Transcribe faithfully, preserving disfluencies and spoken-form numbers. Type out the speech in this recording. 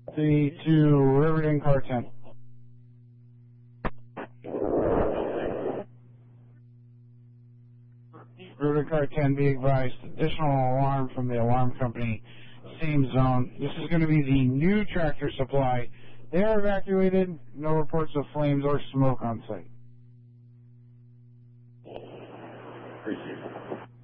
The to Riverdale Car ten. Riverdale Car ten, be advised, additional alarm from the alarm company, same zone. This is going to be the new Tractor Supply. They are evacuated, no reports of flames or smoke on site. Appreciate it.